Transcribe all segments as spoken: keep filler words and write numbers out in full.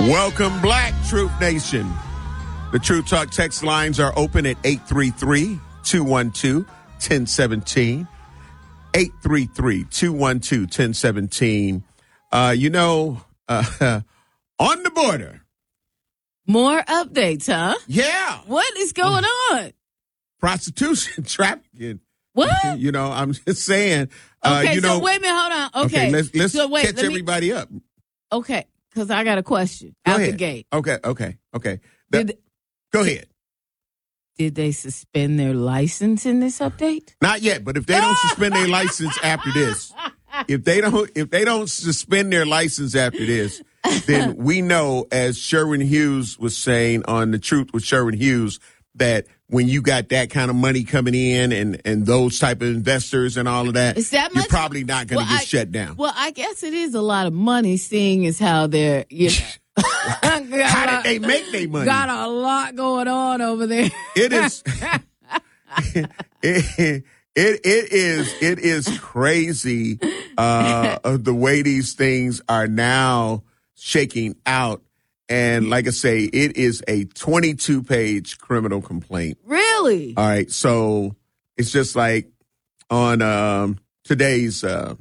Welcome, Black Truth Nation. The Truth Talk text lines are open at eight three three, two one two, one zero one seven. eight three three, two one two, one zero one seven. Uh, you know, uh, on the border. More updates, huh? Yeah. What is going on? Prostitution, trafficking. What? You know, I'm just saying. Uh, okay, you know, so wait a minute, hold on. Okay, okay let's, let's so wait, catch let me, everybody up. Okay, because I got a question Go out ahead. the gate. Okay, okay, okay. That, Did, go ahead. Did they suspend their license in this update? Not yet, but if they don't suspend their license after this, if they don't, if they don't suspend their license after this, then we know, as Sherwin Hughes was saying on The Truth with Sherwin Hughes, that when you got that kind of money coming in and, and those type of investors and all of that, Is that you're much? probably not going to Well, get I- shut down. Well, I guess it is a lot of money, seeing as how they're, you know. How did they make their money? Got a lot going on over there. It is. it, it it is it is crazy uh, the way these things are now shaking out, and like I say, it is a twenty-two page criminal complaint. Really? All right, so it's just like on um, today's uh,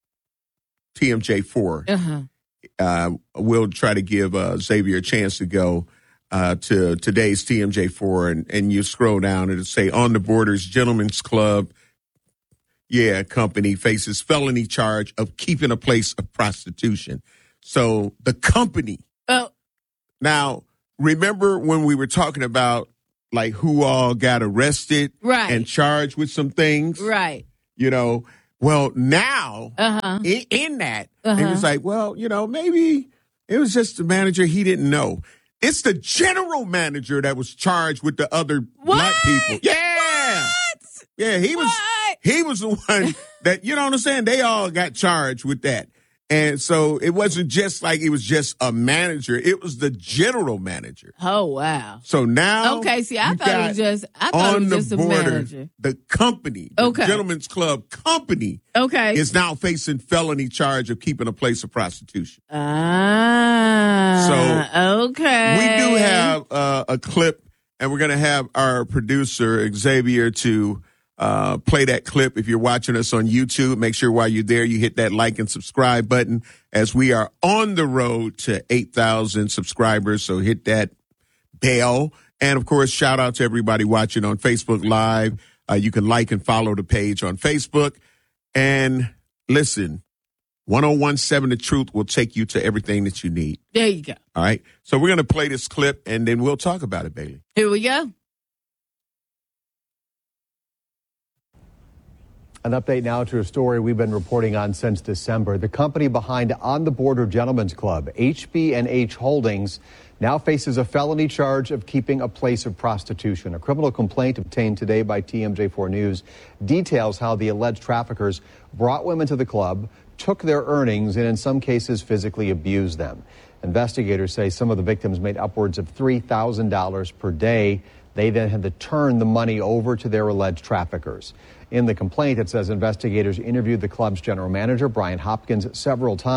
T M J four. Uh-huh. Uh, we'll try to give uh, Xavier a chance to go uh, to today's T M J four, and, and you scroll down, it'll say On the Borders Gentlemen's Club, yeah, company faces felony charge of keeping a place of prostitution. So the company. Oh. Now, remember when we were talking about like who all got arrested Right. and charged with some things? Right. You know, well, now Uh-huh. in, in that, Uh-huh. it was like, well, you know, maybe it was just the manager he didn't know. It's the general manager that was charged with the other What? black people. Yeah. What? Yeah, he was What? he was the one that, you know what I'm saying? They all got charged with that. And so it wasn't just like it was just a manager. It was the general manager. Oh, wow. So now. Okay, see, I you thought it got was just, I thought it on was the just a border, manager. the company, the Okay. Gentlemen's Club company, Okay. is now facing felony charge of keeping a place of prostitution. Ah. So, okay. We do have uh, a clip, and we're going to have our producer, Xavier, to uh, play that clip. If you're watching us on YouTube, make sure while you're there, you hit that like and subscribe button, as we are on the road to eight thousand subscribers. So hit that bell. And, of course, shout out to everybody watching on Facebook Live. Uh, you can like and follow the page on Facebook. And listen, ten seventeen The Truth will take you to everything that you need. There you go. All right. So we're going to play this clip, and then we'll talk about it, Bailey. Here we go. An update now to a story we've been reporting on since December. The company behind On the Border Gentlemen's Club, H B and H Holdings, now faces a felony charge of keeping a place of prostitution. A criminal complaint obtained today by T M J four News details how the alleged traffickers brought women to the club, took their earnings, and in some cases physically abused them. Investigators say some of the victims made upwards of three thousand dollars per day. They then had to turn the money over to their alleged traffickers. In the complaint, it says investigators interviewed the club's general manager, Brian Hopkins, several times.